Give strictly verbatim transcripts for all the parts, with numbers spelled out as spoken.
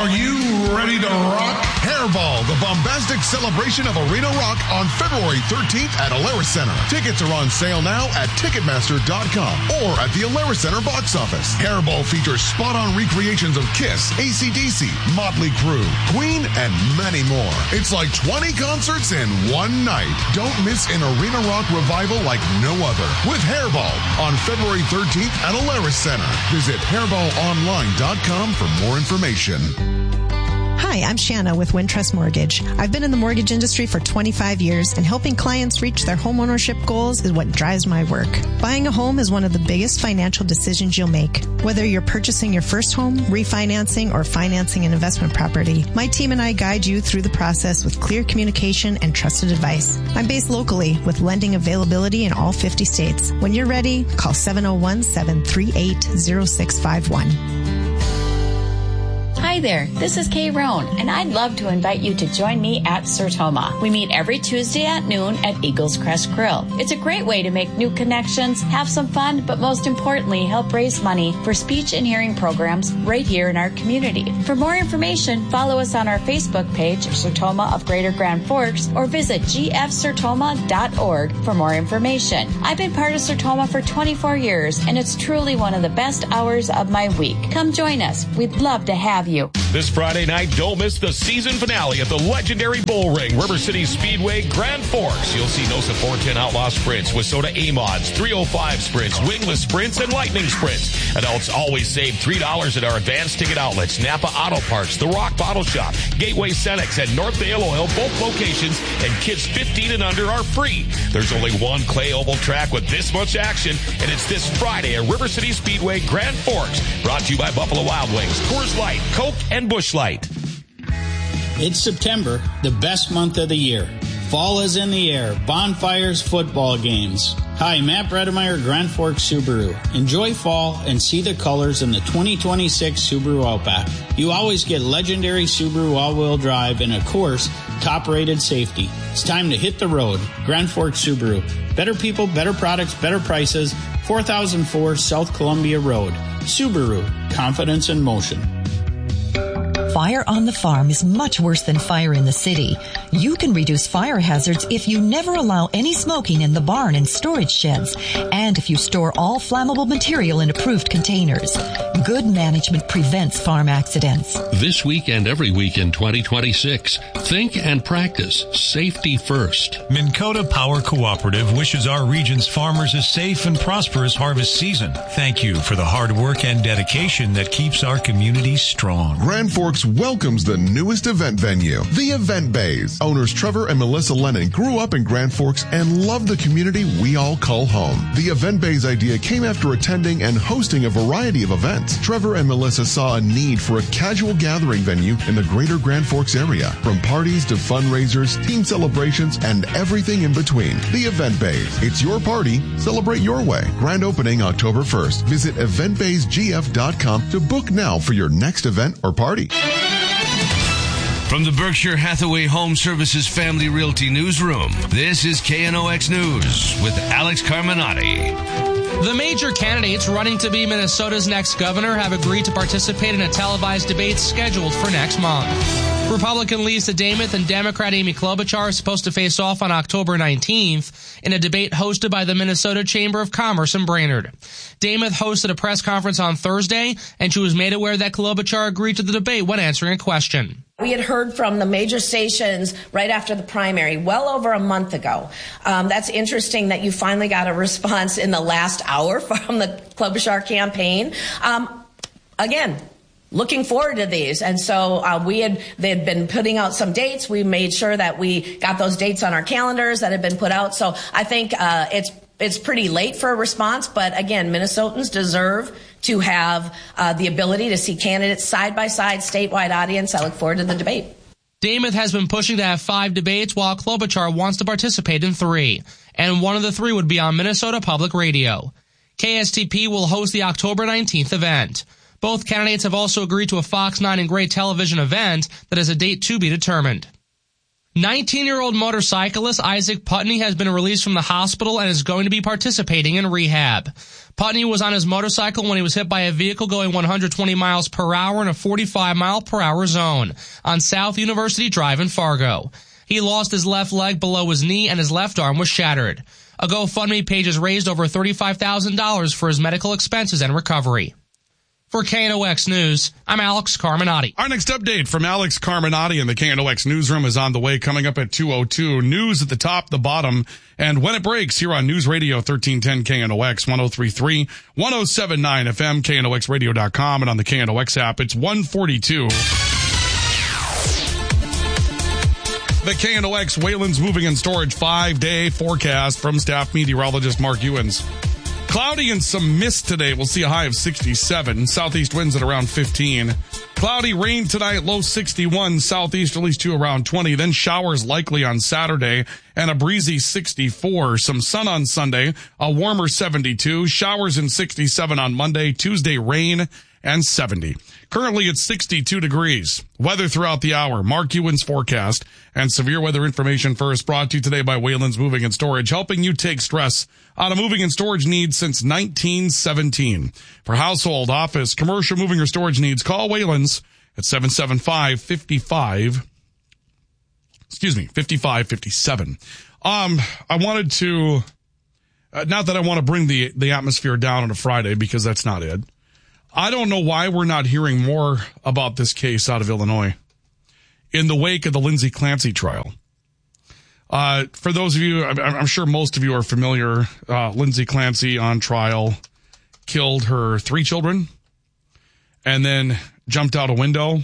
Are you ready to rock? Hairball, the bombastic celebration of Arena Rock on February thirteenth at Alaris Center. Tickets are on sale now at Ticketmaster dot com or at the Alaris Center box office. Hairball features spot-on recreations of Kiss, A C D C, Motley Crue, Queen, and many more. It's like twenty concerts in one night. Don't miss an Arena Rock revival like no other with Hairball on February thirteenth at Alaris Center. Visit hairball online dot com for more information. Hi, I'm Shanna with Wintrust Mortgage. I've been in the mortgage industry for twenty-five years, and helping clients reach their homeownership goals is what drives my work. Buying a home is one of the biggest financial decisions you'll make. Whether you're purchasing your first home, refinancing, or financing an investment property, my team and I guide you through the process with clear communication and trusted advice. I'm based locally with lending availability in all fifty states. When you're ready, call seven oh one, seven three eight, oh six five one. Hi there, this is Kay Roan, and I'd love to invite you to join me at Sertoma. We meet every Tuesday at noon at Eagles Crest Grill. It's a great way to make new connections, have some fun, but most importantly, help raise money for speech and hearing programs right here in our community. For more information, follow us on our Facebook page, Sertoma of Greater Grand Forks, or visit g f sertoma dot org for more information. I've been part of Sertoma for twenty-four years, and it's truly one of the best hours of my week. Come join us. We'd love to have you. This Friday night, don't miss the season finale at the legendary Bull Ring, River City Speedway, Grand Forks. You'll see NOSA four ten Outlaw Sprints, Wissota A-Mods, three oh five Sprints, Wingless Sprints, and Lightning Sprints. Adults always save three dollars at our advanced ticket outlets, Napa Auto Parts, The Rock Bottle Shop, Gateway Cenex, and North Dale Oil, both locations, and kids fifteen and under are free. There's only one clay oval track with this much action, and it's this Friday at River City Speedway, Grand Forks. Brought to you by Buffalo Wild Wings, Coors Light, Coke, and Busch Light. It's September, the best month of the year. Fall is in the air. Bonfires, football games. Hi, Matt Bredemeyer, Grand Forks Subaru. Enjoy fall and see the colors in the twenty twenty-six Subaru Outback. You always get legendary Subaru all-wheel drive and, of course, top-rated safety. It's time to hit the road. Grand Forks Subaru. Better people, better products, better prices. four thousand four South Columbia Road. Subaru. Confidence in motion. Fire on the farm is much worse than fire in the city. You can reduce fire hazards if you never allow any smoking in the barn and storage sheds, and if you store all flammable material in approved containers. Good management prevents farm accidents. This week and every week in twenty twenty-six, think and practice safety first. Minn Kota Power Cooperative wishes our region's farmers a safe and prosperous harvest season. Thank you for the hard work and dedication that keeps our community strong. Grand Forks welcomes the newest event venue, the Event Bays. Owners Trevor and Melissa Lennon grew up in Grand Forks and love the community we all call home. The Event Bays idea came after attending and hosting a variety of events. Trevor and Melissa saw a need for a casual gathering venue in the greater Grand Forks area. From parties to fundraisers, team celebrations, and everything in between. The Event Bays. It's your party. Celebrate your way. Grand opening October first. Visit event bays g f dot com to book now for your next event or party. From the Berkshire Hathaway Home Services Family Realty Newsroom, this is K N O X News with Alex Carminati. The major candidates running to be Minnesota's next governor have agreed to participate in a televised debate scheduled for next month. Republican Lisa Dameth and Democrat Amy Klobuchar are supposed to face off on October nineteenth in a debate hosted by the Minnesota Chamber of Commerce in Brainerd. Dameth hosted a press conference on Thursday, and she was made aware that Klobuchar agreed to the debate when answering a question. We had heard from the major stations right after the primary, well over a month ago. Um, that's interesting that you finally got a response in the last hour from the Klobuchar campaign. Um, again, looking forward to these. And so uh, we had, they had been putting out some dates. We made sure that we got those dates on our calendars that had been put out. So I think uh, it's it's pretty late for a response. But again, Minnesotans deserve to have uh, the ability to see candidates side by side, statewide audience. I look forward to the debate. Dameth has been pushing to have five debates, while Klobuchar wants to participate in three. And one of the three would be on Minnesota Public Radio. K S T P will host the October nineteenth event. Both candidates have also agreed to a Fox nine and Gray television event that has a date to be determined. nineteen-year-old motorcyclist Isaac Putney has been released from the hospital and is going to be participating in rehab. Putney was on his motorcycle when he was hit by a vehicle going one hundred twenty miles per hour in a forty-five mile per hour zone on South University Drive in Fargo. He lost his left leg below his knee and his left arm was shattered. A GoFundMe page has raised over thirty-five thousand dollars for his medical expenses and recovery. For K N O X News, I'm Alex Carminati. Our next update from Alex Carminati in the K N O X newsroom is on the way, coming up at two oh two. News at the top, the bottom, and when it breaks here on News Radio thirteen ten K N O X, one oh three point three, one oh seven point nine F M, K N O X radio dot com, and on the K N O X app. It's one forty-two. The K N O X Wayland's Moving and Storage five-day forecast from staff meteorologist Mark Ewens. Cloudy and some mist today. We'll see a high of sixty-seven. Southeast winds at around fifteen. Cloudy, rain tonight, low sixty-one. Southeasterlies to around twenty. Then showers likely on Saturday and a breezy sixty-four. Some sun on Sunday, a warmer seventy-two. Showers in sixty-seven on Monday. Tuesday, rain and seventy. Currently it's sixty-two degrees. Weather throughout the hour. Mark Ewan's forecast and severe weather information first, brought to you today by Wayland's Moving and Storage, helping you take stress out of moving and storage needs since nineteen seventeen. For household, office, commercial moving or storage needs, call Wayland's at seven seven five, five five, excuse me, five five five seven. Um, I wanted to, uh, not that I want to bring the, the atmosphere down on a Friday, because that's not it. I don't know why we're not hearing more about this case out of Illinois in the wake of the Lindsay Clancy trial. Uh, for those of you, I'm, I'm sure most of you are familiar, uh, Lindsay Clancy on trial killed her three children and then jumped out a window,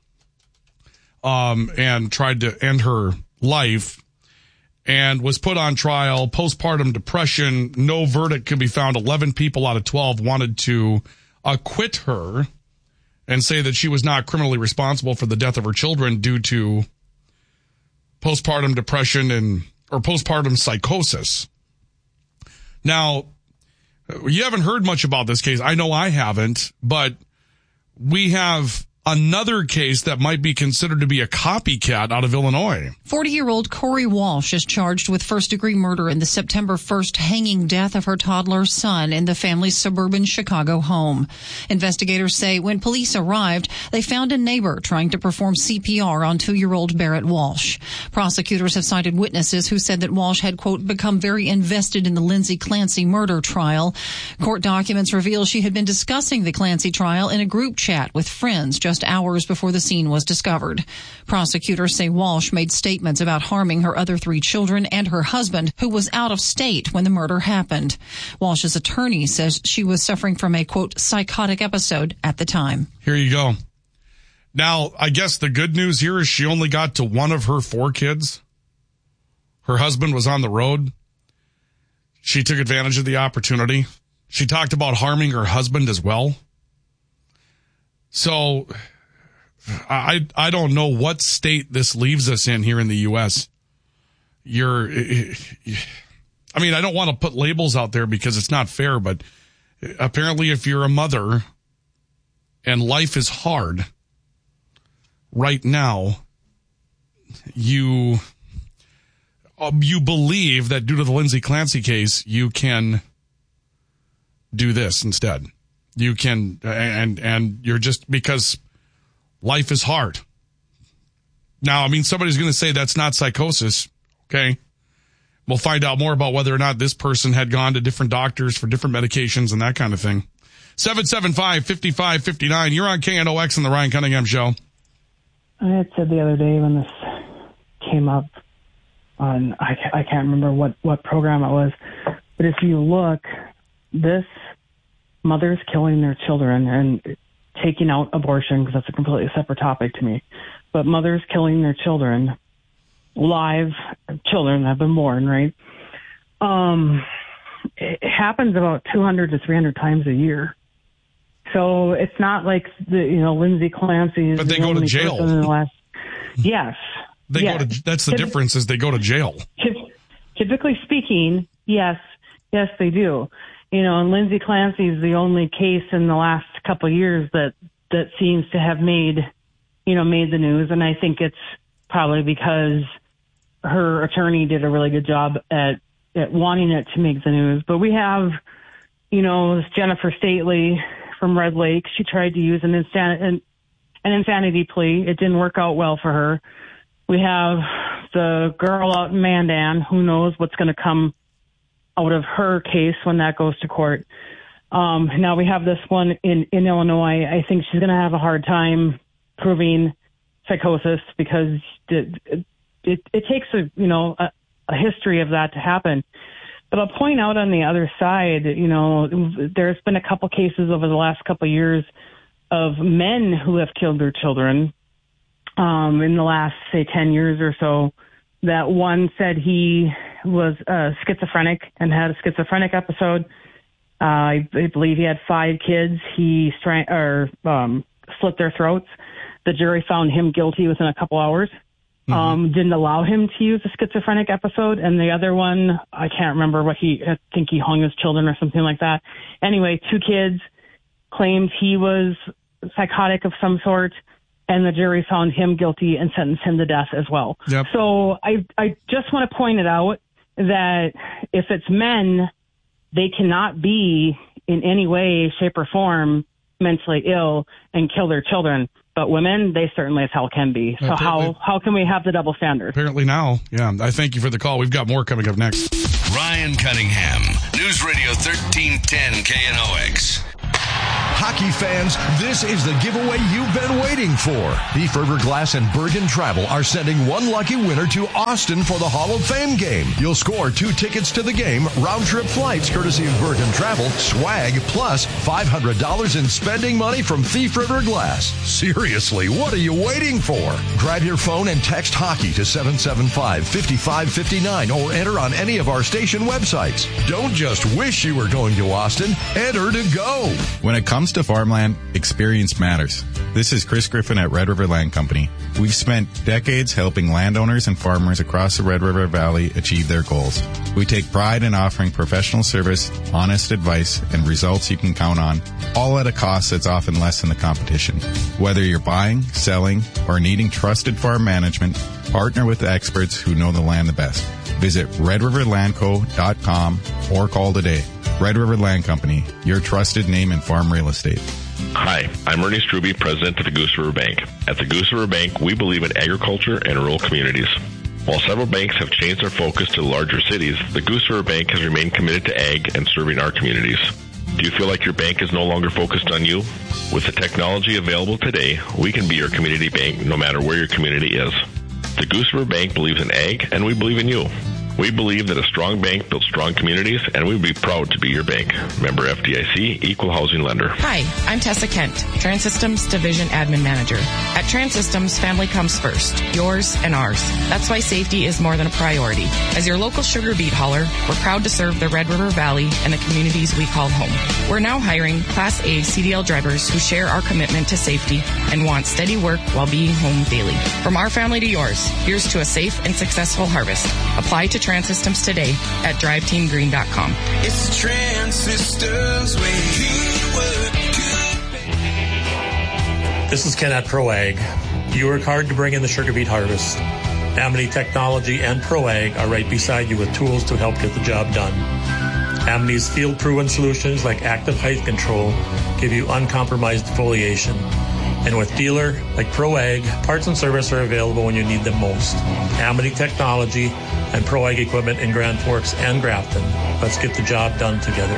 um, and tried to end her life, and was put on trial, postpartum depression, no verdict could be found. eleven people out of twelve wanted to acquit her and say that she was not criminally responsible for the death of her children due to postpartum depression and or postpartum psychosis. Now, you haven't heard much about this case. I know I haven't, but we have another case that might be considered to be a copycat out of Illinois. forty-year-old Corey Walsh is charged with first-degree murder in the September first hanging death of her toddler son in the family's suburban Chicago home. Investigators say when police arrived, they found a neighbor trying to perform C P R on two-year-old Barrett Walsh. Prosecutors have cited witnesses who said that Walsh had, quote, become very invested in the Lindsay Clancy murder trial. Court documents reveal she had been discussing the Clancy trial in a group chat with friends just hours before the scene was discovered. Prosecutors say Walsh made statements about harming her other three children and her husband, who was out of state when the murder happened. Walsh's attorney says she was suffering from a, quote, psychotic episode at the time. Here you go. Now, I guess the good news here is she only got to one of her four kids. Her husband was on the road. She took advantage of the opportunity. She talked about harming her husband as well. So, I I don't know what state this leaves us in here in the U S. You're, I mean, I don't want to put labels out there because it's not fair, but apparently if you're a mother and life is hard right now, you, you believe that due to the Lindsay Clancy case, you can do this instead. You can, and, and you're just, because life is hard. Now, I mean, somebody's going to say that's not psychosis. Okay. We'll find out more about whether or not this person had gone to different doctors for different medications and that kind of thing. seven seven five, five five five nine. You're on K N O X and the Ryan Cunningham Show. I had said the other day when this came up on, I, I can't remember what, what program it was, but if you look, this mothers killing their children and taking out abortion, because that's a completely separate topic to me, but mothers killing their children, live children that have been born, right? Um, it happens about two hundred to three hundred times a year. So it's not like the, you know, Lindsay Clancy is but they the go only to jail. person in the last, yes. They yes. go to, that's the Typ- difference is they go to jail. Typically speaking, yes, yes, they do. You know, and Lindsay Clancy is the only case in the last couple of years that, that seems to have made, you know, made the news. And I think it's probably because her attorney did a really good job at, at wanting it to make the news. But we have, you know, this Jennifer Stately from Red Lake. She tried to use an, instan- an, an insanity plea. It didn't work out well for her. We have the girl out in Mandan. Who knows what's going to come out of her case when that goes to court. Um, now we have this one in, in Illinois. I think she's going to have a hard time proving psychosis because it, it, it, it takes a, you know, a, a history of that to happen. But I'll point out on the other side, you know, there's been a couple cases over the last couple of years of men who have killed their children um, in the last, say, ten years or so. That one said he was uh, schizophrenic and had a schizophrenic episode. Uh, I, I believe he had five kids. He strang- or um, slit their throats. The jury found him guilty within a couple hours. Mm-hmm. Um, didn't allow him to use a schizophrenic episode. And the other one, I can't remember what he, I think he hung his children or something like that. Anyway, two kids claimed he was psychotic of some sort, and the jury found him guilty and sentenced him to death as well. Yep. So I, I just want to point it out that if it's men, they cannot be in any way, shape, or form mentally ill and kill their children. But women, they certainly as hell can be. So Apparently. how how can we have the double standard? Apparently now. Yeah, I thank you for the call. We've got more coming up next. Ryan Cunningham, News Radio thirteen ten K N O X. Hockey fans, this is the giveaway you've been waiting for. Thief River Glass and Bergen Travel are sending one lucky winner to Austin for the Hall of Fame game. You'll score two tickets to the game, round-trip flights courtesy of Bergen Travel, swag, plus five hundred dollars in spending money from Thief River Glass. Seriously, what are you waiting for? Grab your phone and text hockey to seven seven five, five five five nine or enter on any of our station websites. Don't just wish you were going to Austin, enter to go. When it comes to farmland, experience matters. This is Chris Griffin at Red River Land Company. We've spent decades helping landowners and farmers across the Red River Valley achieve their goals. We take pride in offering professional service, honest advice, and results you can count on, all at a cost that's often less than the competition. Whether you're buying, selling, or needing trusted farm management, partner with the experts who know the land the best. Visit red river land co dot com or call today. Red River Land Company, your trusted name in farm real estate. Hi, I'm Ernie Struby, president of the Goose River Bank. At the Goose River Bank, we believe in agriculture and rural communities. While several banks have changed their focus to larger cities, the Goose River Bank has remained committed to ag and serving our communities. Do you feel like your bank is no longer focused on you? With the technology available today, we can be your community bank no matter where your community is. The Goose River Bank believes in ag, and we believe in you. We believe that a strong bank builds strong communities, and we'd be proud to be your bank. Member F D I C, Equal Housing Lender. Hi, I'm Tessa Kent, Transsystems Division Admin Manager. At Transsystems, family comes first, yours and ours. That's why safety is more than a priority. As your local sugar beet hauler, we're proud to serve the Red River Valley and the communities we call home. We're now hiring Class A C D L drivers who share our commitment to safety and want steady work while being home daily. From our family to yours, here's to a safe and successful harvest. Apply to Transsystems today at drive team green dot com. It's Transsystems where you work. This is Ken at ProAg. You work hard to bring in the sugar beet harvest. Amity Technology and ProAg are right beside you with tools to help get the job done. Amity's field-proven solutions like active height control give you uncompromised foliation. And with dealer like ProAg, parts and service are available when you need them most. Amity Technology and ProAg equipment in Grand Forks and Grafton. Let's get the job done together.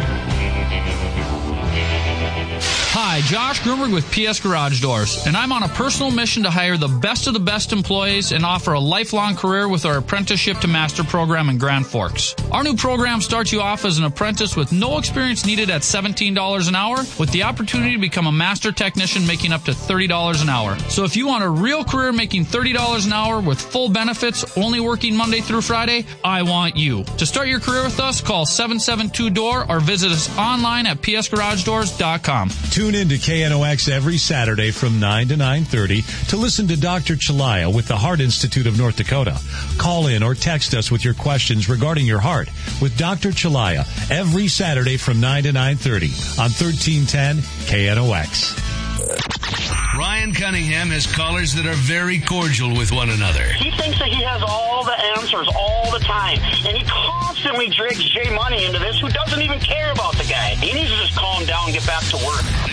Hi, Josh Grunberg with P S Garage Doors, and I'm on a personal mission to hire the best of the best employees and offer a lifelong career with our Apprenticeship to Master program in Grand Forks. Our new program starts you off as an apprentice with no experience needed at seventeen dollars an hour, with the opportunity to become a master technician making up to thirty dollars an hour. So if you want a real career making thirty dollars an hour with full benefits, only working Monday through Friday, I want you. To start your career with us, call seven seven two D O O R or visit us online at p s garage doors dot com. Tune in to K N O X every Saturday from nine to nine thirty to listen to Doctor Chalaya with the Heart Institute of North Dakota. Call in or text us with your questions regarding your heart with Doctor Chalaya every Saturday from nine to nine thirty on thirteen ten K N O X. Ryan Cunningham has callers that are very cordial with one another. He thinks that he has all the answers all the time, and he constantly drags Jay Money into this, who doesn't even care about the guy. He needs to just calm down and get back to work.